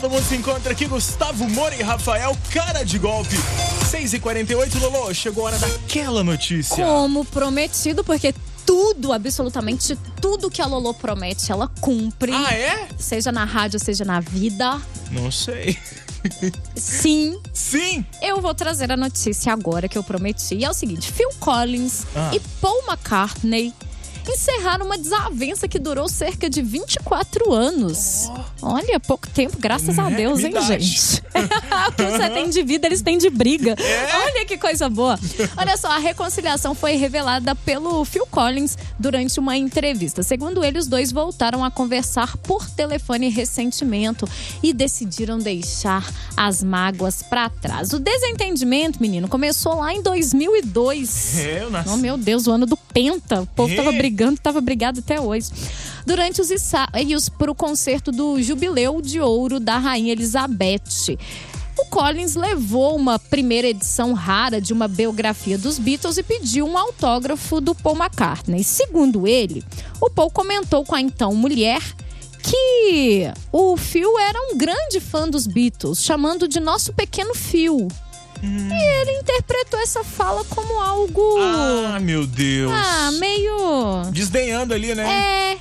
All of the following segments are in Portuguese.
Todo mundo se encontra aqui, Gustavo Moura e Rafael, cara de golpe. 6h48, Lolo, chegou a hora daquela notícia. Como prometido, porque tudo, absolutamente tudo que a Lolo promete, ela cumpre. Ah, é? Seja na rádio, seja na vida. Não sei. Sim. Sim. Eu vou trazer a notícia agora que eu prometi. E é o seguinte, Phil Collins e Paul McCartney encerraram uma desavença que durou cerca de 24 anos. Olha, pouco tempo, graças a Deus, hein, gente? O que você tem de vida, eles têm de briga. Olha que coisa boa. Olha só, a reconciliação foi revelada pelo Phil Collins durante uma entrevista. Segundo ele, os dois voltaram a conversar por telefone recentemente e decidiram deixar as mágoas pra trás. O desentendimento, menino, começou lá em 2002. Eu nasci. Oh, meu Deus, o ano do Penta. O povo tava brigado até hoje. Durante os ensaios para o concerto do Jubileu de Ouro da Rainha Elizabeth, o Collins levou uma primeira edição rara de uma biografia dos Beatles e pediu um autógrafo do Paul McCartney. Segundo ele, o Paul comentou com a então mulher que o Phil era um grande fã dos Beatles, chamando de nosso pequeno Phil. E ele interpretou essa fala como algo... Ah, meu Deus. Meio... desdenhando ali, né?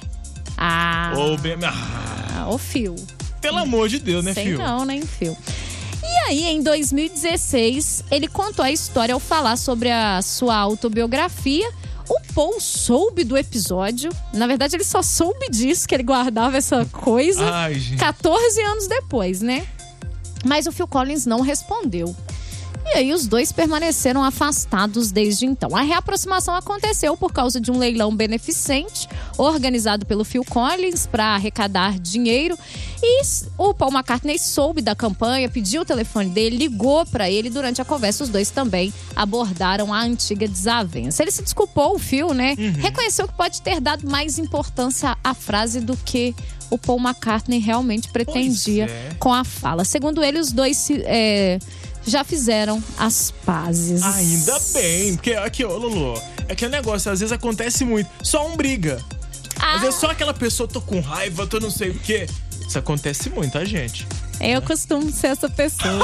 Ô, Phil. Pelo amor de Deus, né, Sei Phil? não, né, Phil? E aí, em 2016, ele contou a história ao falar sobre a sua autobiografia. O Paul soube do episódio. Na verdade, ele só soube disso, que ele guardava essa coisa. 14 anos depois, né? Mas o Phil Collins não respondeu. E aí os dois permaneceram afastados desde então. A reaproximação aconteceu por causa de um leilão beneficente organizado pelo Phil Collins para arrecadar dinheiro. E o Paul McCartney soube da campanha, pediu o telefone dele, ligou para ele. Durante a conversa, os dois também abordaram a antiga desavença. Ele se desculpou, o Phil, né? Reconheceu que pode ter dado mais importância à frase do que o Paul McCartney realmente pretendia com a fala. Segundo ele, os dois já fizeram as pazes. Ainda bem, porque aqui, ô Lulu, é que o negócio às vezes acontece muito. Só um briga. Às vezes só aquela pessoa, tô com raiva, tô não sei o quê. Isso acontece muito, tá, gente? Eu costumo ser essa pessoa.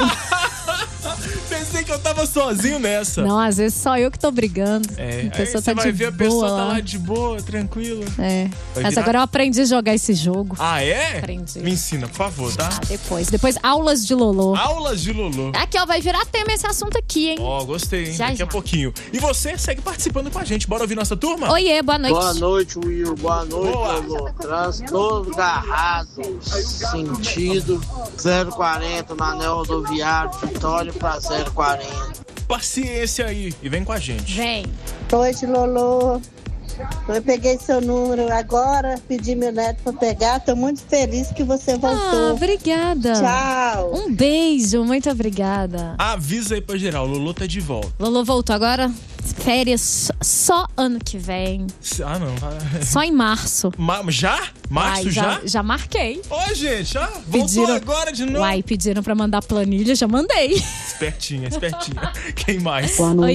Pensei que eu tava sozinho nessa. Não, às vezes só eu que tô brigando. A pessoa tá de boa. Você vai ver a pessoa tá lá de boa, tranquila. Mas agora eu aprendi a jogar esse jogo. Ah, é? Aprendi. Me ensina, por favor, tá? Depois aulas de Lolo. Aulas de Lolo. Aqui, ó, vai virar tema esse assunto aqui, hein? Gostei, hein? Daqui a pouquinho. E você segue participando com a gente. Bora ouvir nossa turma? Oiê, boa noite. Boa noite, Will. Boa noite, Lolo. Transtorno garrado, sentido 040 no anel rodoviário, Vitória pra 040. Paciência aí e vem com a gente. Vem. Boa noite, Lolo. Eu peguei seu número agora, pedi meu neto pra pegar. Tô muito feliz que você voltou. Obrigada. Tchau. Um beijo, muito obrigada. Avisa aí pra geral, Lolo tá de volta. Lolo voltou agora. Férias só ano que vem. Não. Só em março. Já? Março já? Já marquei. Ô, gente, voltou agora de novo. Pediram pra mandar planilha, já mandei. Espertinha. Quem mais? Boa noite.